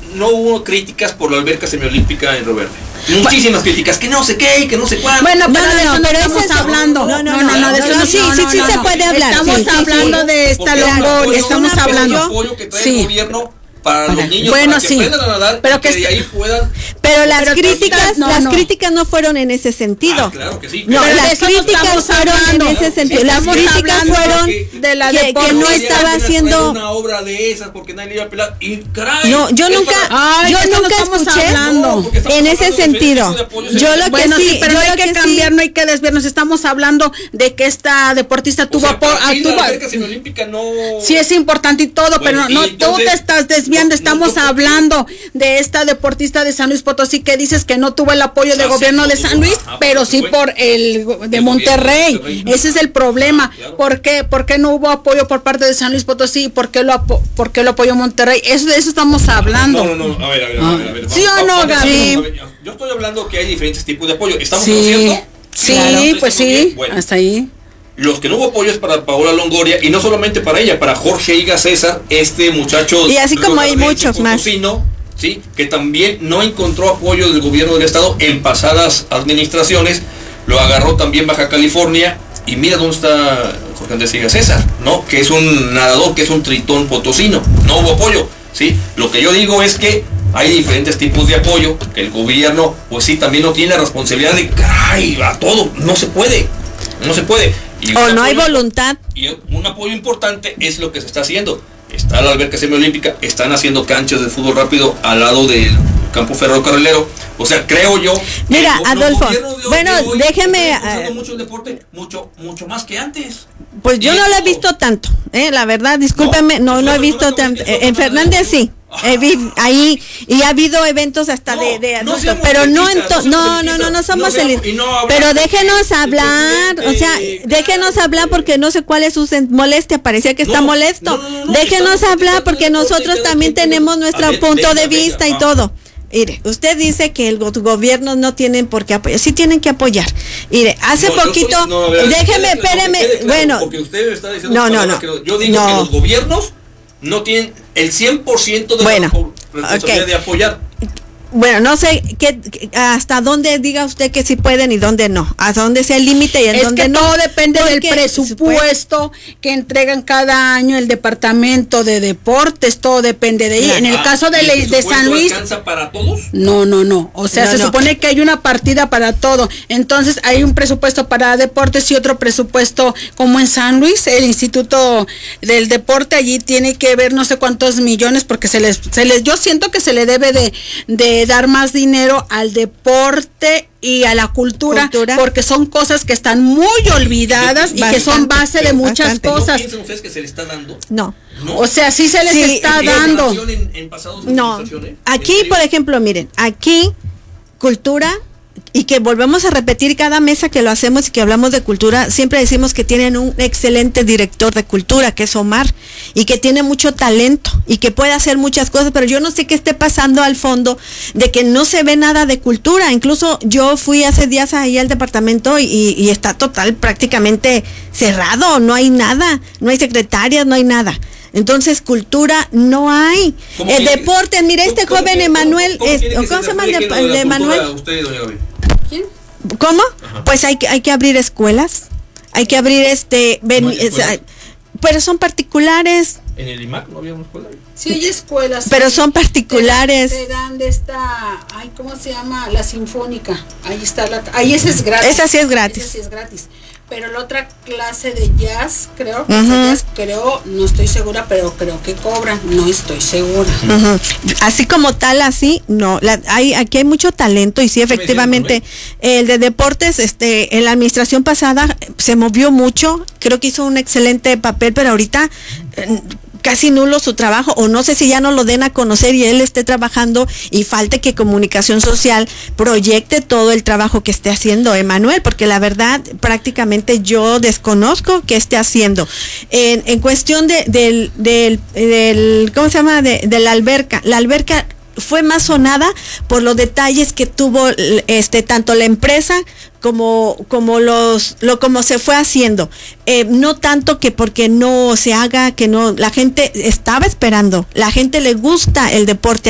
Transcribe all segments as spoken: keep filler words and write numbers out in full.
no hubo críticas por la alberca semiolímpica en Río Verde. Muchísimas críticas, que no sé qué, que no sé cuándo. Bueno, pero no, de eso no, no pero estamos eso es- hablando. no, no, no, no, de eso no, sí, sí, sí se puede hablar. Estamos Sí, sí, sí. hablando de esta Porque es un Longoria, apoyo- estamos es un hablando. apoyo que trae Sí. el gobierno para Para- los niños, bueno, para que sí. aprendan a nadar, Pero y que que de est- ahí puedan. Pero las Pero críticas, no, las no. críticas no fueron en ese sentido. Ah, claro que sí. No, Pero de las eso no críticas estamos fueron hablando. en ese sentido. Las Estamos críticas hablando fueron de la que, que deporte. no Podría estaba apenas traer haciendo. una obra de esas porque nadie le iba a pelar. Y caray, No, yo es nunca, para- Ay, yo de eso no nunca estamos escuché hablando. No, porque estamos en ese hablando de sentido. diferentes tipos de apoyos. Yo lo que Bueno, sí, sí, pero yo no hay lo que, que cambiar, sí, no hay que desviarnos. Estamos hablando de que esta deportista O tuvo sea, apoyo. para ti la alberca semiolímpica no. Sí es importante y todo, Bueno, pero y no, entonces, tú te estás desviando. no, no, Estamos yo creo que- hablando de esta deportista de San Luis Potosí que dices que no tuvo el apoyo del Ah, sí, gobierno de no, San Luis, ajá, pero por sí supuesto. por el go- de El Monterrey. gobierno de Monterrey. Ese es el problema. Ah, claro. ¿Por qué? ¿Por qué no hubo apoyo por parte de San Luis Potosí? ¿Por qué lo, apo por qué lo apoyó Monterrey? Eso, de eso estamos hablando. No, no, no, a ver, a ver, a ver, a ver. ¿Sí Vamos, o no, vamos, Gaby? a ver, yo estoy hablando que hay diferentes tipos de apoyo. ¿Estamos Sí, conociendo? sí, Claro. pues ¿Estamos sí, bien? Bueno. hasta ahí. Los que no hubo apoyo es para Paola Longoria, y no solamente para ella, para Jorge Higa César, este muchacho. Y así como hay rioverdense muchos más. potosino, sí, que también no encontró apoyo del gobierno del estado en pasadas administraciones. Lo agarró también Baja California, y mira dónde está Jorge Andrés Higa César, ¿no? Que es un nadador, que es un tritón potosino. No hubo apoyo, ¿sí? Lo que yo digo es que hay diferentes tipos de apoyo, que el gobierno, pues sí, también no tiene la responsabilidad de, caray, a todo, no se puede, no se puede. Y o un no hay apoyo- voluntad. Y un apoyo importante es lo que se está haciendo. Está la alberca semiolímpica, están haciendo canchas de fútbol rápido al lado del campo ferrocarrilero. O sea, creo yo. que Mira, los Adolfo, gobiernos de hoy- bueno, de hoy déjeme, están impulsando eh, mucho el deporte, mucho, mucho más que antes. Pues yo Y no lo he esto- visto tanto, eh, la verdad, discúlpeme, no, No, no he no, visto no, no, tanto. no, no, Eh, En no, Fernández no, sí, no. he vi- ahí, y ha habido eventos hasta No, de, de no adultos, seamos pero no en elitistas, to- no no, seamos no, no, no elitistas, somos no seamos- elitistas. y no hablamos Pero de- déjenos de hablar, o sea, presidente, déjenos claro, hablar de- porque no sé cuál es su sen- molestia, parecía que está No, molesto. no, no, no, Déjenos estamos hablar platicando porque de deporte, nosotros cada también quien tiene- tenemos A nuestro ver, punto venga, de venga, vista y va. todo. Mire, usted dice que el go- gobiernos no tienen por qué apoyar, sí tienen que apoyar. Mire, hace No, yo poquito, estoy- no, a ver, déjeme, quede claro, espéreme, que quede claro, bueno, porque usted me está diciendo no, no, palabras no. que yo digo No. que los gobiernos no tienen el cien por ciento de Bueno, la responsabilidad ok. de apoyar. bueno, no sé qué, qué- hasta dónde diga usted que sí pueden y dónde no, hasta dónde sea el límite y en Es dónde que no. todo depende del Porque, presupuesto que entregan cada año el departamento de deportes, todo depende de ahí. Claro. En el Ah, caso de, ¿y el la- de San presupuesto Luis, alcanza para todos? no, no, no. O sea, No, se no. supone que hay una partida para todo. Entonces hay un presupuesto para deportes y otro presupuesto como en San Luis, el Instituto del Deporte, allí tiene que ver no sé cuántos millones porque se les, se les, yo siento que se le debe de, de dar más dinero al deporte y a la cultura, Cultura. porque son cosas que están muy olvidadas y que son Bastante, base de muchas bastante. ¿No cosas. piensan ustedes que se le está dando? No. ¿No? O sea, sí se les Sí, está sí, dando. En, en pasados No, administraciones? aquí ¿En serio? por ejemplo, miren, aquí cultura, y que volvemos a repetir cada mesa que lo hacemos y que hablamos de cultura, siempre decimos que tienen un excelente director de cultura, que es Omar, y que tiene mucho talento y que puede hacer muchas cosas, pero yo no sé qué esté pasando al fondo de que no se ve nada de cultura. Incluso yo fui hace días ahí al departamento y, y está total prácticamente cerrado, no hay nada, no hay secretarias, no hay nada. Entonces, cultura no hay. ¿Cómo El quiere- deporte, mire, este ¿Cómo joven quiere- Emanuel, ¿Cómo, cómo es- quiere que ¿cómo se llama el refleje de, lo el de de la cultura Emanuel? a usted, doña Gaby? ¿Quién? ¿Cómo? Ajá. Pues hay que, hay que abrir escuelas, hay que abrir este, ven- ¿No hay escuelas? es- pero son particulares, ¿En el I M A C no había una escuela? Sí, hay escuelas. pero son particulares. Te dan de esta, ay, ¿cómo se llama? La Sinfónica. Ahí está la, ahí esa es gratis. Esa sí es gratis. Esa sí es gratis. Pero la otra clase de jazz, creo, que Ujú. esa jazz, creo, no estoy segura, pero creo que cobran, no estoy segura. Ujú. Así como tal, así, no, la- hay, aquí hay mucho talento y sí, efectivamente, el de deportes, este, en la administración pasada se movió mucho, creo que hizo un excelente papel, pero ahorita eh, casi nulo su trabajo, o no sé si ya no lo den a conocer y él esté trabajando y falte que Comunicación Social proyecte todo el trabajo que esté haciendo Emanuel, porque la verdad prácticamente yo desconozco qué esté haciendo. En, en cuestión de, del, del, del, ¿cómo se llama? De, de la alberca, la alberca fue más sonada por los detalles que tuvo este tanto la empresa como como los lo como se fue haciendo, eh, no tanto que porque no se haga, que no, la gente estaba esperando, la gente le gusta el deporte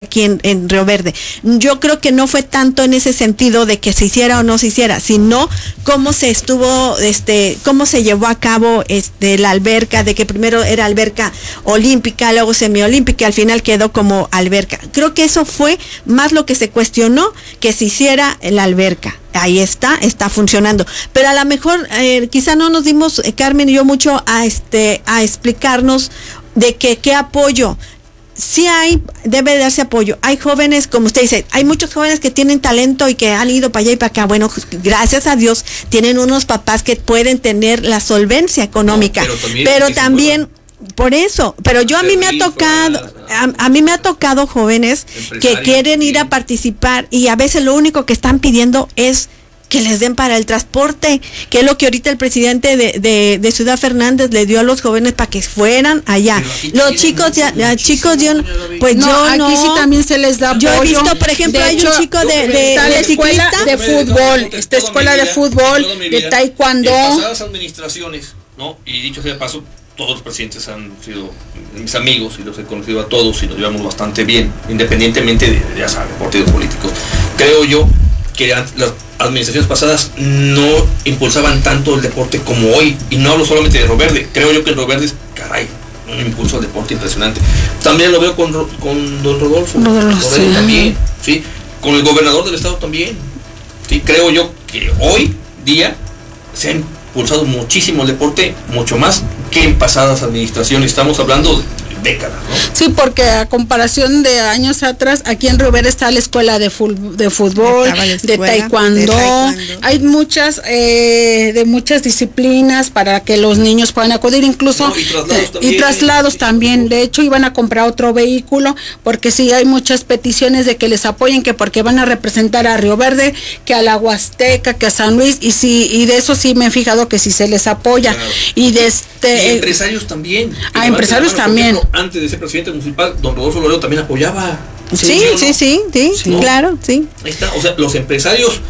aquí en, en Río Verde. Yo creo que no fue tanto en ese sentido de que se hiciera o no se hiciera, sino cómo se estuvo, este, cómo se llevó a cabo este, la alberca, de que primero era alberca olímpica, luego semiolímpica, y al final quedó como alberca. Creo que eso fue más lo que se cuestionó, que se hiciera la alberca. Ahí está, está funcionando. Pero a lo mejor eh, quizá no nos dimos, eh, Carmen y yo, mucho a este a explicarnos de que qué apoyo. Sí hay, debe darse apoyo. Hay jóvenes, como usted dice, hay muchos jóvenes que tienen talento y que han ido para allá y para acá. Bueno, gracias a Dios tienen unos papás que pueden tener la solvencia económica. No, pero también, pero también por eso, pero yo a mí me ha tocado, a, a mí me ha tocado jóvenes que quieren ir a participar y a veces lo único que están pidiendo es que les den para el transporte, que es lo que ahorita el presidente de, de, de Ciudad Fernández le dio a los jóvenes para que fueran allá. Los chicos ya, ya chicos, yo, pues no, yo aquí no. sí también se les da apoyo. Yo he visto, por ejemplo, de hay hecho, un chico de, de, está de, la de escuela ciclista. de fútbol, esta escuela de fútbol, de taekwondo. En pasadas administraciones, ¿no? Y dicho sea de paso, todos los presidentes han sido mis amigos y los he conocido a todos y nos llevamos bastante bien, independientemente de, ya saben, partidos políticos. Creo yo que las administraciones pasadas no impulsaban tanto el deporte como hoy, y no hablo solamente de Río Verde. Creo yo que en Río Verde es, caray, un impulso al deporte impresionante. También lo veo con, con don Rodolfo, Rodolfo sí. también, ¿sí? Con el gobernador del estado también. ¿Sí? Creo yo que hoy día se ha impulsado muchísimo el deporte, mucho más que en pasadas administraciones. Estamos hablando de décadas, ¿no? Sí, porque a comparación de años atrás, aquí en Río Verde está la escuela de, fútbol, de, fútbol, de, taekwondo. de taekwondo, hay muchas eh, de muchas disciplinas para que los niños puedan acudir, incluso no, y traslados, eh, también, y traslados también. De hecho, iban a comprar otro vehículo, porque sí hay muchas peticiones de que les apoyen, que porque van a representar a Río Verde, que a la Huasteca, que a San Luis, y sí, y de eso sí me he fijado que sí se les apoya. Claro. Y de este y empresarios también. A empresarios también. Antes de ser presidente municipal, don Rodolfo Loredo también apoyaba. Sí, sí, sí, sí, sí, ¿no? Claro, sí. Ahí está, o sea, los empresarios,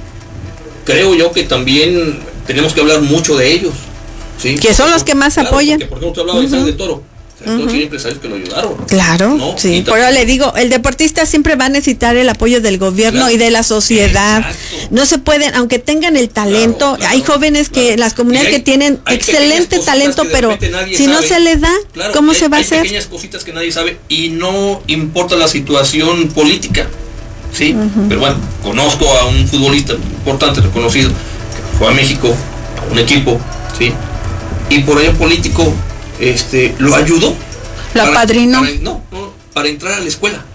creo yo que también tenemos que hablar mucho de ellos, ¿sí? Que son los que más claro, apoyan. Porque, por ejemplo, usted hablaba uh-huh. de Isaac de Toro. Uh-huh. Tiene empresarios que lo ayudaron. Claro, ¿no? Sí. Por eso le digo, el deportista siempre va a necesitar el apoyo del gobierno claro. y de la sociedad. Exacto. No se pueden, aunque tengan el talento, claro, claro, hay jóvenes claro. que, las comunidades hay, que tienen excelente talento, pero si sabe. no se les da, claro, ¿cómo hay, se va a hacer? Hay pequeñas cositas que nadie sabe y no importa la situación política, ¿sí? Uh-huh. Pero bueno, conozco a un futbolista importante, reconocido, que fue a México, a un equipo, ¿sí? Y por ahí un político este lo ayudó, la padrino para, no, no, para entrar a la escuela,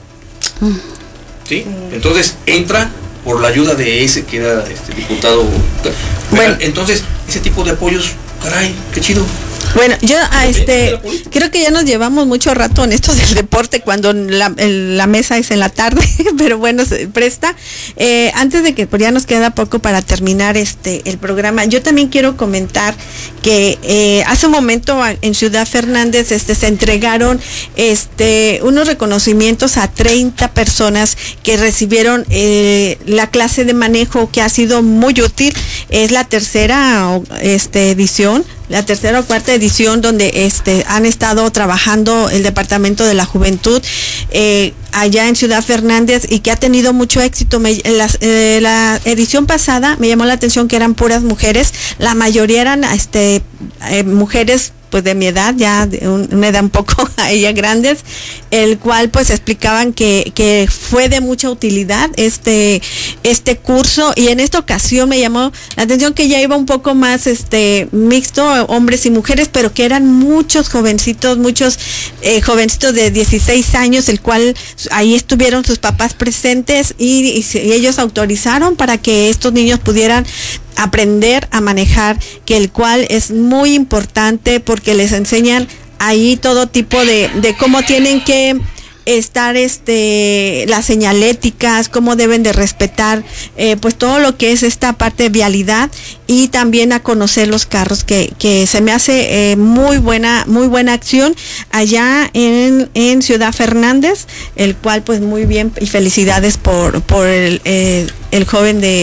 ¿sí? Entonces entra por la ayuda de ese que era este diputado. Bueno, entonces ese tipo de apoyos, caray, qué chido. Bueno, yo a este creo que ya nos llevamos mucho rato en esto del deporte cuando la, el, la mesa es en la tarde, pero bueno, se presta. Eh, antes de que pues ya nos queda poco para terminar este el programa, yo también quiero comentar que eh, hace un momento en Ciudad Fernández este se entregaron este unos reconocimientos a treinta personas que recibieron eh, la clase de manejo, que ha sido muy útil. Es la tercera este edición. La tercera o cuarta edición donde este han estado trabajando el Departamento de la Juventud eh, allá en Ciudad Fernández y que ha tenido mucho éxito. Me, la, eh, la edición pasada me llamó la atención que eran puras mujeres, la mayoría eran este eh, mujeres pues de mi edad, ya de un, una edad un poco a ella grandes, el cual pues explicaban que, que fue de mucha utilidad este este curso, y en esta ocasión me llamó la atención que ya iba un poco más este mixto, hombres y mujeres, pero que eran muchos jovencitos, muchos eh, jovencitos de dieciséis años, el cual ahí estuvieron sus papás presentes y, y, y ellos autorizaron para que estos niños pudieran aprender a manejar, que el cual es muy importante porque les enseñan ahí todo tipo de, de cómo tienen que estar este las señaléticas, cómo deben de respetar eh, pues todo lo que es esta parte de vialidad, y también a conocer los carros, que, que se me hace eh, muy buena muy buena acción allá en, en Ciudad Fernández, el cual pues muy bien, y felicidades por por el, eh, el joven de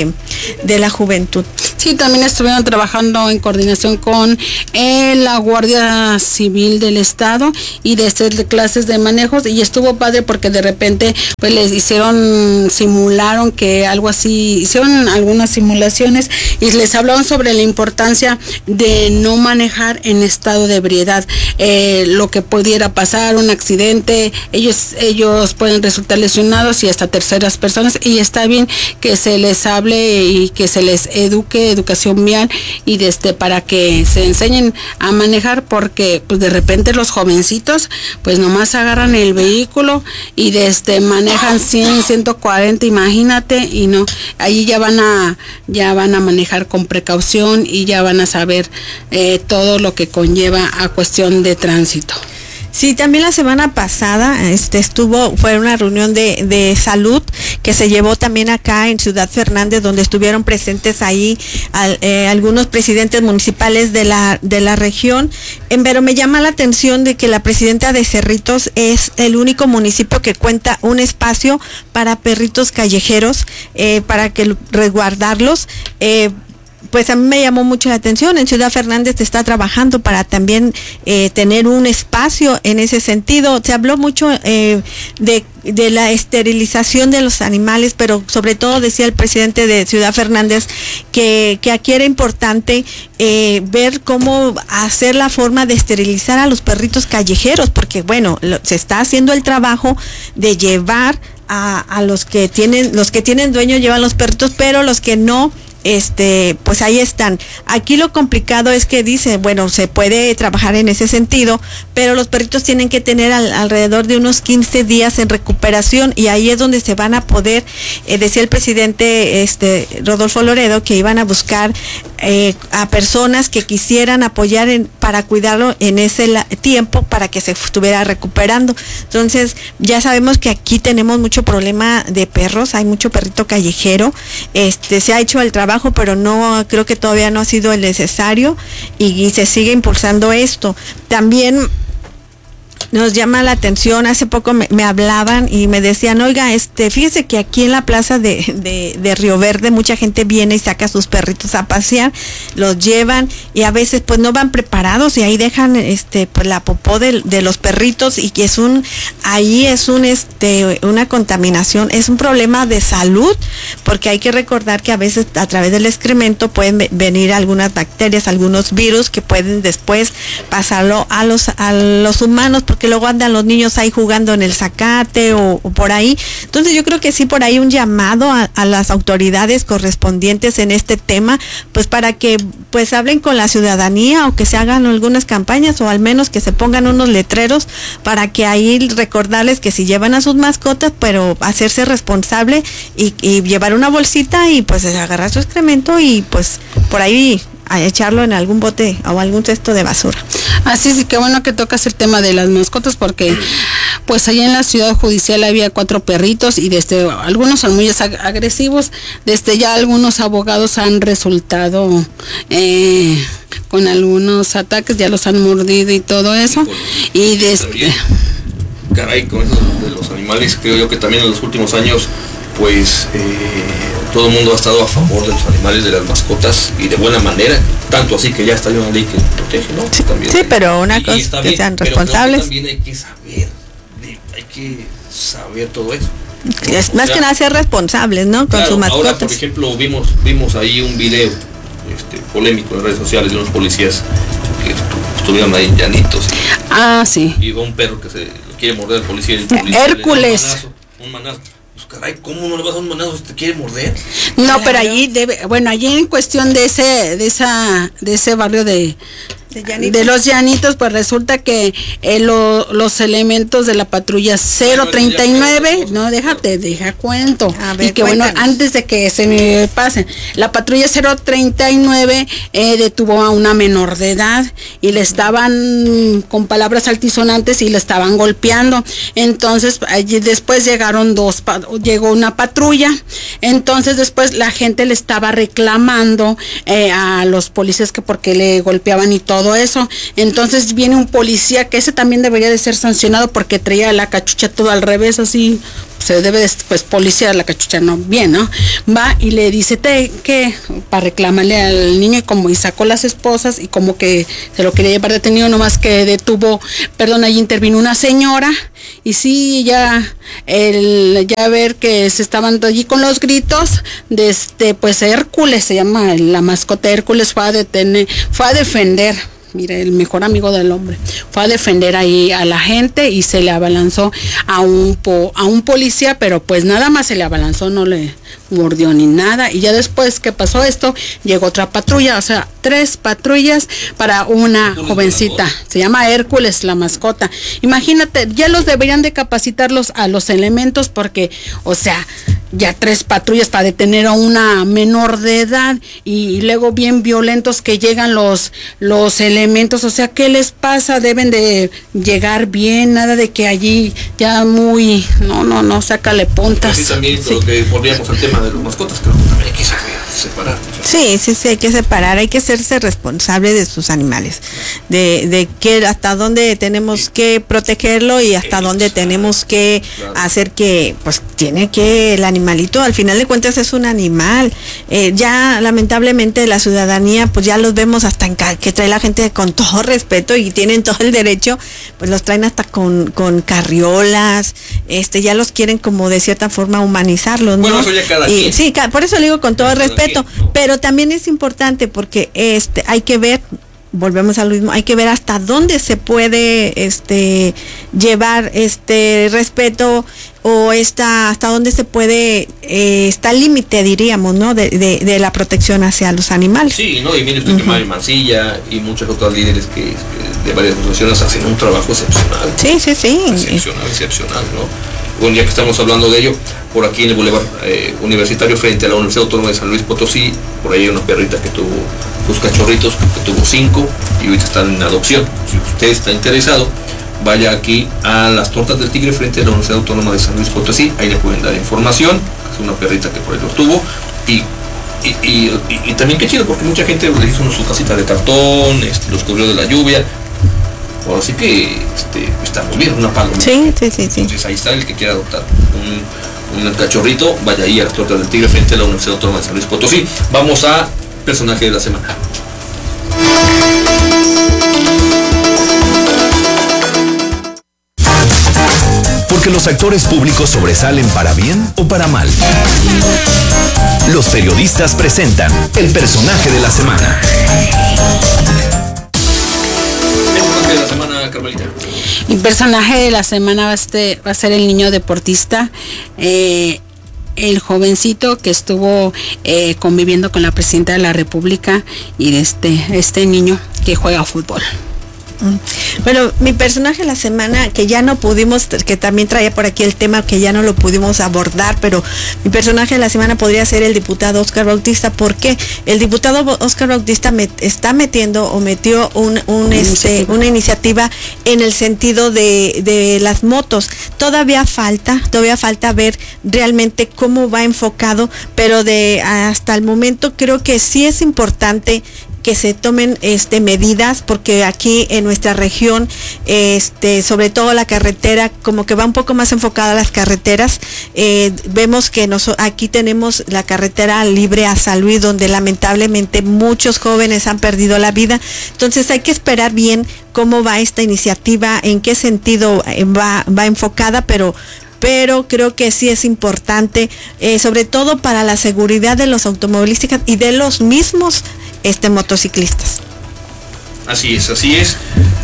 de la juventud. Sí, también estuvieron trabajando en coordinación con eh, la Guardia Civil del Estado y de estas clases de manejos, y estuvo padre porque de repente pues les hicieron, simularon que algo así, hicieron algunas simulaciones y les hablaban sobre la importancia de no manejar en estado de ebriedad, eh, lo que pudiera pasar, un accidente, ellos, ellos pueden resultar lesionados y hasta terceras personas, y está bien que se les hable y que se les eduque, educación vial, y desde para que se enseñen a manejar, porque pues de repente los jovencitos pues nomás agarran el vehículo y desde manejan cien, ciento cuarenta, imagínate, y no, ahí ya van a ya van a manejar con precaución y ya van a saber eh, todo lo que conlleva a cuestión de tránsito. Sí, también la semana pasada este estuvo, fue una reunión de, de salud que se llevó también acá en Ciudad Fernández, donde estuvieron presentes ahí al, eh, algunos presidentes municipales de la de la región. En, pero me llama la atención de que la presidenta de Cerritos es el único municipio que cuenta un espacio para perritos callejeros, eh, para que resguardarlos. Eh, Pues a mí me llamó mucho la atención. En Ciudad Fernández se está trabajando para también eh, tener un espacio en ese sentido. Se habló mucho eh, de, de la esterilización de los animales, pero sobre todo decía el presidente de Ciudad Fernández que, que aquí era importante eh, ver cómo hacer la forma de esterilizar a los perritos callejeros, porque bueno, lo, se está haciendo el trabajo de llevar a, a los que tienen, los que tienen dueño llevan los perritos, pero los que no, este, pues ahí están. Aquí lo complicado es que dice, bueno, se puede trabajar en ese sentido, pero los perritos tienen que tener al, alrededor de unos quince días en recuperación, y ahí es donde se van a poder, eh, decía el presidente este Rodolfo Loredo, que iban a buscar eh, a personas que quisieran apoyar en, para cuidarlo en ese la, tiempo, para que se estuviera recuperando. Entonces, ya sabemos que aquí tenemos mucho problema de perros, hay mucho perrito callejero, este, se ha hecho el trabajo, pero no, creo que todavía no ha sido el necesario, y, y se sigue impulsando esto. También nos llama la atención, hace poco me, me hablaban y me decían, oiga, este, fíjese que aquí en la plaza de, de, de Río Verde mucha gente viene y saca a sus perritos a pasear, los llevan y a veces pues no van preparados y ahí dejan este pues la popó de, de los perritos, y que es un, ahí es un este una contaminación, es un problema de salud, porque hay que recordar que a veces a través del excremento pueden venir algunas bacterias, algunos virus que pueden después pasarlo a los a los humanos, porque luego andan los niños ahí jugando en el zacate o, o por ahí. Entonces yo creo que sí, por ahí un llamado a, a las autoridades correspondientes en este tema, pues para que pues hablen con la ciudadanía, o que se hagan algunas campañas, o al menos que se pongan unos letreros para que ahí recordarles que si llevan a sus mascotas, pero hacerse responsable y, y llevar una bolsita y pues agarrar su excremento y pues por ahí a echarlo en algún bote o algún cesto de basura. Así sí, qué bueno que tocas el tema de las mascotas, porque pues allá en la ciudad judicial había cuatro perritos y desde algunos son muy ag- agresivos, desde ya algunos abogados han resultado eh, con algunos ataques, ya los han mordido y todo eso. Y desde... Caray, con eso de los animales, creo yo que también en los últimos años pues eh, todo el mundo ha estado a favor de los animales, de las mascotas, y de buena manera, tanto así que ya está una ley que protege, ¿no? Sí, también, sí, pero una y, cosa y es que bien, sean pero responsables. También hay que saber, hay que saber todo eso, ¿no? Es más o sea, que nada ser responsables, ¿no? Con claro, sus mascotas. Ahora, por ejemplo, vimos vimos ahí un video este, polémico en redes sociales de unos policías que estuvieron ahí en Llanitos. Ah, sí. Y un perro que se lo quiere morder al policía. El policía Hércules. Le da un manazo, un manazo. Pues caray, ¿cómo no le vas a dar un manazo si te quiere morder? No, claro. Pero allí debe, bueno, allí en cuestión de ese, de esa, de ese barrio de De, Llanitos. de los Llanitos, pues resulta que eh, lo, los elementos de la patrulla cero treinta y nueve, no, déjate, deja cuento, A ver, y que cuéntanos. bueno, antes de que se me pase, la patrulla cero treinta y nueve eh, detuvo a una menor de edad y le estaban con palabras altisonantes y le estaban golpeando. Entonces allí después llegaron dos, llegó una patrulla, entonces después la gente le estaba reclamando eh, a los policías que porque le golpeaban y todo eso. Entonces viene un policía, que ese también debería de ser sancionado porque traía la cachucha todo al revés, así se debe de, pues policía, la cachucha no, bien, ¿no? Va y le dice, te, ¿qué? Para reclamarle al niño y como y sacó las esposas y como que se lo quería llevar detenido, nomás que detuvo, perdón, ahí intervino una señora y sí, ya, el, ya ver que se estaban allí con los gritos, desde, pues Hércules, se llama la mascota Hércules, fue a detener, fue a defender. Mira, el mejor amigo del hombre, fue a defender ahí a la gente y se le abalanzó a un po, a un policía, pero pues nada más se le abalanzó, no le mordió ni nada. Y ya después que pasó esto, llegó otra patrulla, o sea, tres patrullas para una jovencita. Se llama Hércules, la mascota. Imagínate, ya los deberían de capacitarlos a los elementos porque, o sea, ya tres patrullas para detener a una menor de edad y luego bien violentos que llegan los los elementos, o sea, ¿qué les pasa? Deben de llegar bien, nada de que allí ya muy, no, no, no, sácale puntas. Y también sí. Lo que volvíamos al tema de los mascotas, creo que también hay que saber separar. Sí, sí, sí, hay que separar, hay que hacerse responsable de sus animales, de, de que hasta dónde tenemos que protegerlo y hasta Exacto. dónde tenemos que Claro. hacer que, pues tiene que, el animalito al final de cuentas es un animal, eh, ya lamentablemente la ciudadanía, pues ya los vemos hasta en ca- que trae la gente con todo respeto y tienen todo el derecho, pues los traen hasta con, con carriolas, este, ya los quieren como de cierta forma humanizarlos, ¿no? Bueno, eso ya cada Y, quien. sí, ca- por eso le digo con todo el Cada respeto, quien, ¿no? pero también es importante porque este hay que ver, volvemos a lo mismo, hay que ver hasta dónde se puede este llevar este respeto o esta, hasta dónde se puede, eh, está el límite, diríamos, ¿no? De, de, de la protección hacia los animales. Sí, ¿no? Y mire usted que Mari Mancilla y muchos otros líderes que, que de varias asociaciones hacen un trabajo excepcional. Sí, sí, sí. Excepcional, excepcional, ¿no? Bueno, ya que estamos hablando de ello, por aquí en el Boulevard eh, Universitario frente a la Universidad Autónoma de San Luis Potosí, por ahí hay una perrita que tuvo sus cachorritos, que tuvo cinco y ahorita están en adopción. Si usted está interesado, vaya aquí a las Tortas del Tigre frente a la Universidad Autónoma de San Luis Potosí, ahí le pueden dar información, es una perrita que por ahí los tuvo y Y, y, y, y también qué chido, porque mucha gente le hizo su casita de cartón, este, los cubrió de la lluvia. Ahora sí que este, está muy bien, una paloma. Sí, sí, sí, sí. Entonces ahí está el que quiera adoptar un, un cachorrito, vaya ahí a las Tortas del Tigre frente a la Universidad Autónoma de San Luis Potosí. Vamos a personaje de la semana. Porque los actores públicos sobresalen para bien o para mal. Los periodistas presentan el personaje de la semana. El personaje de la semana, Carmelita. Mi personaje de la semana va a, este, va a ser el niño deportista, eh, el jovencito que estuvo eh, conviviendo con la presidenta de la República y de este, este niño que juega fútbol. Bueno, mi personaje de la semana, que ya no pudimos, que también traía por aquí el tema que ya no lo pudimos abordar, pero mi personaje de la semana podría ser el diputado Óscar Bautista. ¿Por qué? El diputado Óscar Bautista met, está metiendo o metió un, un este, una iniciativa en el sentido de, de las motos. Todavía falta, todavía falta ver realmente cómo va enfocado, pero de hasta el momento creo que sí es importante que se tomen este medidas, porque aquí en nuestra región, este, sobre todo la carretera, como que va un poco más enfocada a las carreteras. Eh, vemos que nos, aquí tenemos la carretera libre a San Luis, donde lamentablemente muchos jóvenes han perdido la vida. Entonces hay que esperar bien cómo va esta iniciativa, en qué sentido va, va enfocada, pero pero creo que sí es importante, eh, sobre todo para la seguridad de los automovilísticos y de los mismos este, motociclistas. Así es, así es.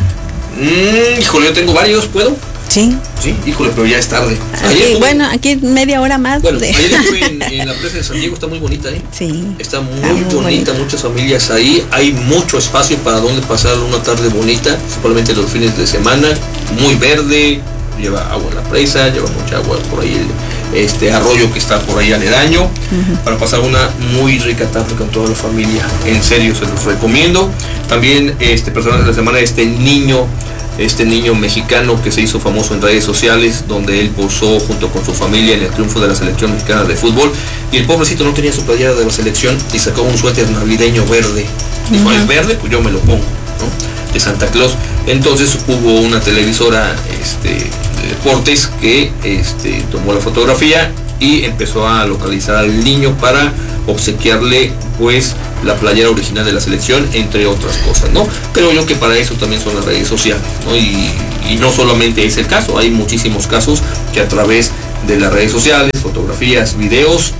Mm, híjole, yo tengo varios, ¿puedo? Sí. Sí, híjole, pero ya es tarde. Aquí, estuve, bueno, aquí media hora más. bueno, de... ayer estuve en, en la presa de San Diego, está muy bonita, ¿eh? Sí. Está muy, Está muy bonita, bonita. muchas familias ahí, hay mucho espacio para donde pasar una tarde bonita, principalmente los fines de semana, muy verde, lleva agua en la presa, lleva mucha agua por ahí, el, este arroyo que está por ahí aledaño, uh-huh. para pasar una muy rica tarde con toda la familia, en serio se los recomiendo. También este personaje de la semana, este niño, este niño mexicano que se hizo famoso en redes sociales, donde él posó junto con su familia en el triunfo de la selección mexicana de fútbol, y el pobrecito no tenía su playera de la selección y sacó un suéter navideño verde. Dijo, uh-huh. es verde, pues yo me lo pongo, ¿no? De Santa Claus. Entonces hubo una televisora este, de deportes que este, tomó la fotografía y empezó a localizar al niño para obsequiarle pues la playera original de la selección, entre otras cosas, ¿no? Creo yo que para eso también son las redes sociales, ¿no? Y, y no solamente es el caso, hay muchísimos casos que a través de las redes sociales, fotografías, videos,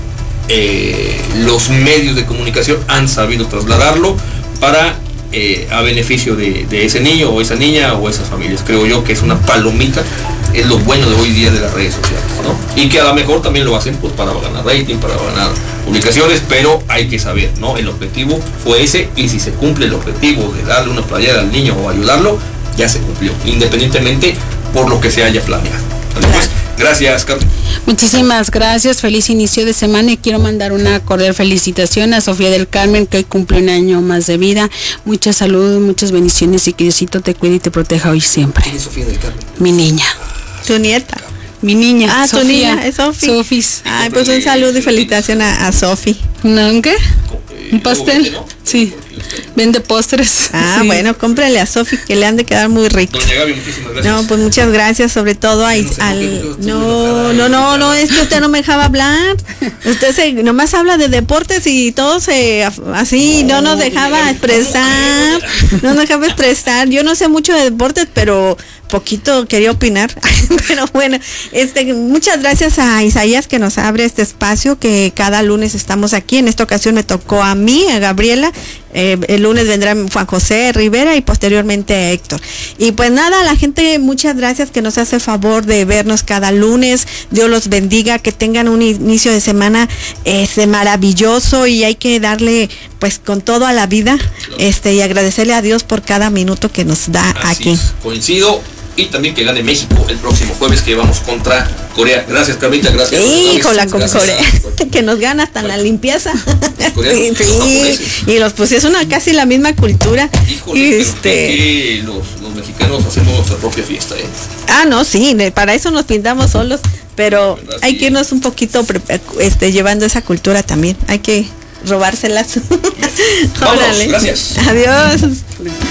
eh, los medios de comunicación han sabido trasladarlo para eh, a beneficio de, de ese niño o esa niña o esas familias. Creo yo que es una palomita, es lo bueno de hoy día de las redes sociales, ¿no? Y que a lo mejor también lo hacen pues para ganar rating, para ganar publicaciones, pero hay que saber, ¿no? El objetivo fue ese, y si se cumple el objetivo de darle una playera al niño o ayudarlo, ya se cumplió, independientemente por lo que se haya planeado. ¿Vale? Pues, gracias, Carmen. Muchísimas gracias, feliz inicio de semana, y quiero mandar una cordial felicitación a Sofía del Carmen, que hoy cumple un año más de vida. Mucha salud, muchas bendiciones, y que Diosito te cuide y te proteja hoy siempre. ¿Quién es Sofía del Carmen? Mi niña. Tu nieta. Mi niña. Ah, Sofía. tu niña, es Sofi. Sofis. Ay, pues un saludo y felicitación a, a Sofi. ¿Un qué? Eh, ¿Un pastel? ¿no? Sí. Vende postres. Ah, Sí. bueno, cómprale a Sofi, que le han de quedar muy ricos. Doña Gaby, muchísimas gracias. No, pues muchas gracias, sobre todo a, Yo no sé por qué al... yo estoy No, enojada, no, no, eh. no, es que usted no me dejaba hablar. Usted se, nomás habla de deportes y todo se, así, no, No, nos dejaba doña Gaby, expresar, no nos dejaba expresar. Yo no sé mucho de deportes, pero poquito quería opinar. Pero bueno, este, muchas gracias a Isaías, que nos abre este espacio, que cada lunes estamos aquí. En esta ocasión me tocó a mí, a Gabriela. Eh, el lunes vendrá Juan José Rivera y posteriormente a Héctor. Y pues nada, a la gente, muchas gracias que nos hace favor de vernos cada lunes. Dios los bendiga, que tengan un inicio de semana este maravilloso, y hay que darle pues con todo a la vida, este y agradecerle a Dios por cada minuto que nos da Así aquí. es, coincido. Y también que gane México el próximo jueves, que vamos contra Corea. Gracias, Carmita, gracias. Híjola, con Gracias. Corea, que nos gana hasta en la limpieza. Los coreanos, Sí, los sí, japoneses. y los pues es una casi la misma cultura. Híjole, Y, pero este, que los, los mexicanos hacemos nuestra propia fiesta, ¿eh? ah, no, sí, ne- para eso nos pintamos solos, pero ¿Verdad? hay Sí. que irnos un poquito pre- este llevando esa cultura también. Hay que robárselas. Vámonos, Órale. gracias. Adiós.